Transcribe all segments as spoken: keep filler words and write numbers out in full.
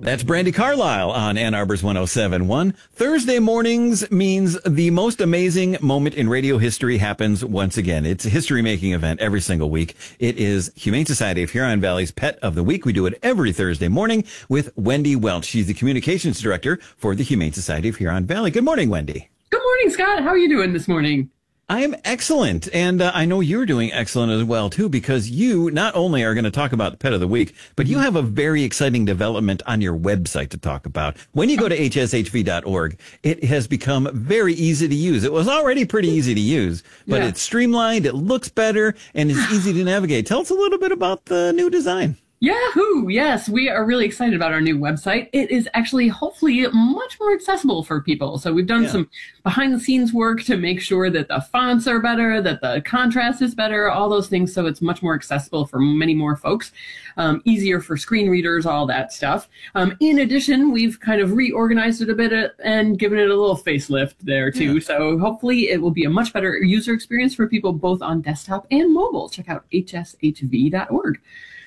That's Brandy Carlisle on Ann Arbor's one oh seven point one. Thursday mornings means the most amazing moment in radio history happens once again. It's a history-making event every single week. It is Humane Society of Huron Valley's Pet of the Week. We do it every Thursday morning with Wendy Welch. She's the Communications Director for the Humane Society of Huron Valley. Good morning, Wendy. Good morning, Scott. How are you doing this morning? I am excellent, and uh, I know you're doing excellent as well, too, because you not only are going to talk about the Pet of the Week, but you have a very exciting development on your website to talk about. When you go to H S H V dot org, it has become very easy to use. It was already pretty easy to use, but yeah. It's streamlined, it looks better, and it's easy to navigate. Tell us a little bit about the new design. Yahoo! Yes, we are really excited about our new website. It is actually hopefully much more accessible for people. So we've done yeah. some behind the scenes work to make sure that the fonts are better, that the contrast is better, all those things. So it's much more accessible for many more folks, um, easier for screen readers, all that stuff. Um, in addition, we've kind of reorganized it a bit and given it a little facelift there too. Yeah. So hopefully it will be a much better user experience for people both on desktop and mobile. Check out H S H V dot org.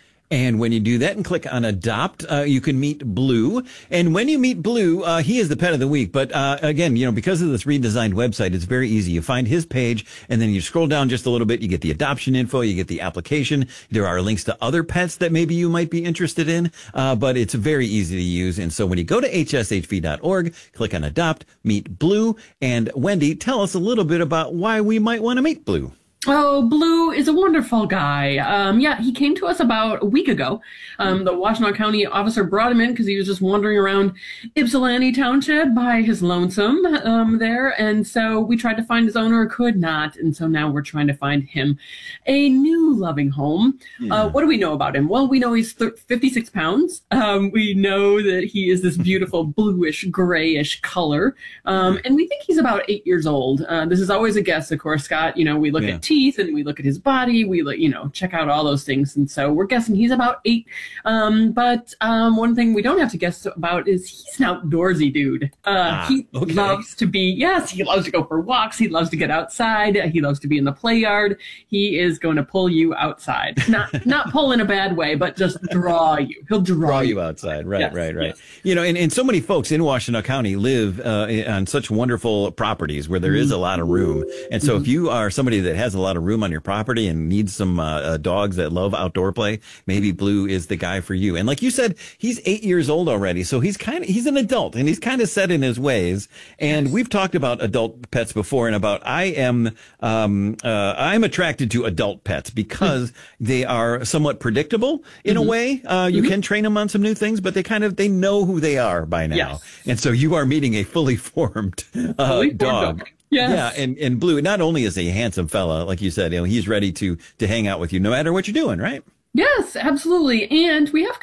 And when you do that and click on Adopt, uh, you can meet Blue. And when you meet Blue, uh, he is the Pet of the Week. But uh, again, you know, because of this redesigned website, it's very easy. You find his page, and then you scroll down just a little bit. You get the adoption info. You get the application. There are links to other pets that maybe you might be interested in. Uh, but it's very easy to use. And so when you go to H S H V dot org, click on Adopt, meet Blue. And Wendy, tell us a little bit about why we might want to meet Blue. Oh, Blue is a wonderful guy. Um, yeah, he came to us about a week ago. Um, the Washtenaw County officer brought him in because he was just wandering around Ypsilanti Township by his lonesome um, there. And so we tried to find his owner, could not. And so now we're trying to find him a new loving home. Yeah. Uh, what do we know about him? Well, we know he's fifty-six pounds. Um, we know that he is this beautiful bluish, grayish color. Um, and we think he's about eight years old. Uh, this is always a guess, of course, Scott. You know, we look yeah. at teeth and we look at his body, we look, you know, check out all those things. And so we're guessing he's about eight. Um, but um, one thing we don't have to guess about is he's an outdoorsy dude. Uh, ah, he okay. loves to be, yes, he loves to go for walks. He loves to get outside. He loves to be in the play yard. He is going to pull you outside. Not not pull in a bad way, but just draw you. He'll draw, draw you. you outside. Right, yes, right, right. Yes. You know, and, and so many folks in Washtenaw County live uh, on such wonderful properties where there is a lot of room. And so mm-hmm. if you are somebody that has a lot of room on your property and needs some uh, uh, dogs that love outdoor play, maybe Blue is the guy for you. And like you said, he's eight years old already, so he's kind of he's an adult and he's kind of set in his ways. And yes. we've talked about adult pets before, and about I am um, uh, I'm attracted to adult pets because they are somewhat predictable in mm-hmm. a way. Uh, you mm-hmm. can train them on some new things, but they kind of they know who they are by now. Yes. And so you are meeting a fully formed uh, fully dog. dog. Yes. Yeah, and, and Blue, not only is he a handsome fella, like you said, you know, he's ready to to hang out with you no matter what you're doing, right? Yes, absolutely. And we have